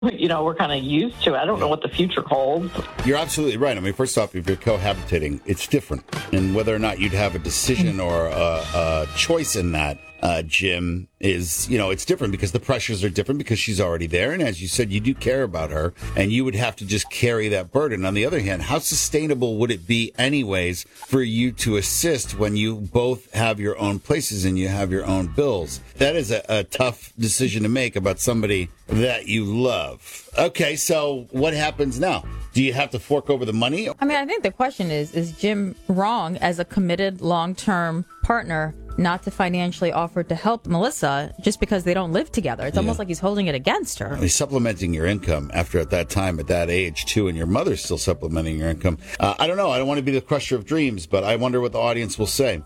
we're kind of used to. I don't know what the future holds. You're absolutely right. I mean, first off, if you're cohabitating, it's different. And whether or not you'd have a decision or a choice in that, Jim, is, it's different because the pressures are different because she's already there. And as you said, you do care about her and you would have to just carry that burden. On the other hand, how sustainable would it be anyways for you to assist when you both have your own places and you have your own bills? That is a tough decision to make about somebody that you love. Okay, so what happens now? Do you have to fork over the money? I mean, I think the question is Jim wrong as a committed long-term partner not to financially offer to help Melissa just because they don't live together? It's almost like he's holding it against her. He's supplementing your income after at that time, at that age, too, and your mother's still supplementing your income. I don't know. I don't want to be the crusher of dreams, but I wonder what the audience will say.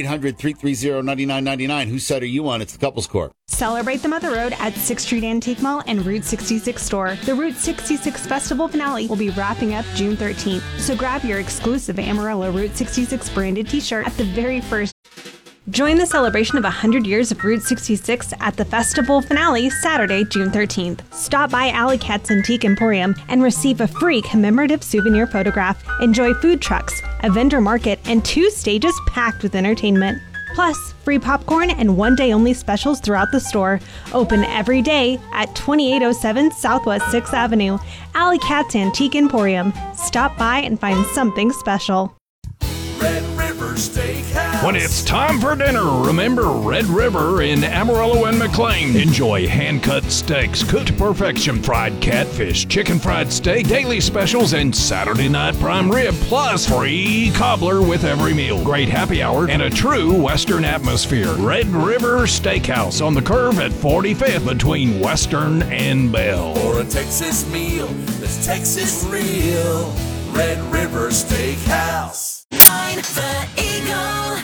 1-800-330-9999. Whose side are you on? It's the Couples Court. Celebrate the Mother Road at 6th Street Antique Mall and Route 66 store. The Route 66 Festival finale will be wrapping up June 13th. So grab your exclusive Amarillo Route 66 branded t-shirt at the very first. Join the celebration of 100 years of Route 66 at the festival finale Saturday, June 13th. Stop by Alley Cat's Antique Emporium and receive a free commemorative souvenir photograph. Enjoy food trucks, a vendor market, and 2 stages packed with entertainment. Plus, free popcorn and one-day-only specials throughout the store. Open every day at 2807 Southwest 6th Avenue. Alley Cat's Antique Emporium. Stop by and find something special. Red River Steakhouse. When it's time for dinner, remember Red River in Amarillo and McLean. Enjoy hand-cut steaks, cooked to perfection, fried catfish, chicken fried steak, daily specials, and Saturday night prime rib, plus free cobbler with every meal. Great happy hour and a true Western atmosphere. Red River Steakhouse on the curve at 45th between Western and Bell. For a Texas meal that's Texas real. Red River Steakhouse. The Eagle.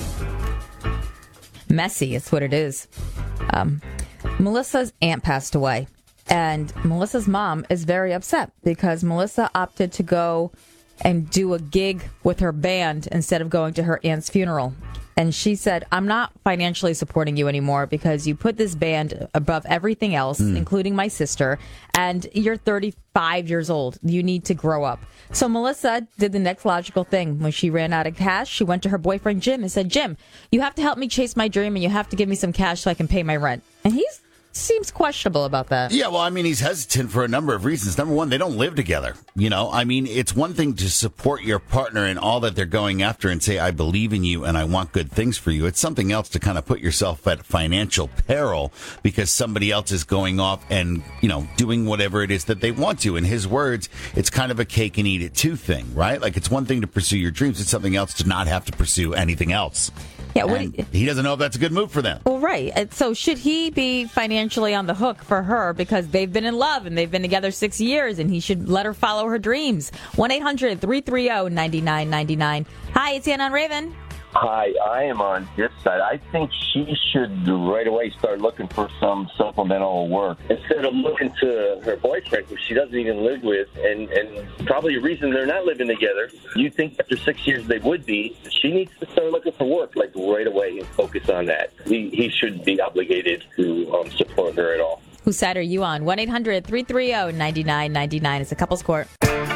Messy is what it is. Melissa's aunt passed away, and Melissa's mom is very upset because Melissa opted to go and do a gig with her band instead of going to her aunt's funeral. And she said, I'm not financially supporting you anymore because you put this band above everything else, including my sister, and you're 35 years old. You need to grow up. So Melissa did the next logical thing. When she ran out of cash, she went to her boyfriend, Jim, and said, Jim, you have to help me chase my dream and you have to give me some cash so I can pay my rent. And he seems questionable about that. Yeah, well, I mean, he's hesitant for a number of reasons. Number one, they don't live together. I mean, it's one thing to support your partner in all that they're going after and say, I believe in you and I want good things for you. It's something else to kind of put yourself at financial peril because somebody else is going off and, doing whatever it is that they want to. In his words, it's kind of a cake and eat it too thing, right? Like, it's one thing to pursue your dreams. It's something else to not have to pursue anything else. Yeah, he doesn't know if that's a good move for them. Well, right. So should he be financially on the hook for her because they've been in love and they've been together 6 years and he should let her follow her dreams? 1-800-330-9999. Hi, it's Ann on Raven. Hi, I am on this side. I think she should right away start looking for some supplemental work instead of looking to her boyfriend, who she doesn't even live with, and probably a reason they're not living together. You think after 6 years they would be. She needs to start looking for work like right away and focus on that. He shouldn't be obligated to support her at all. Whose side are you on? 1-800-330-9999. It's a Couples Court.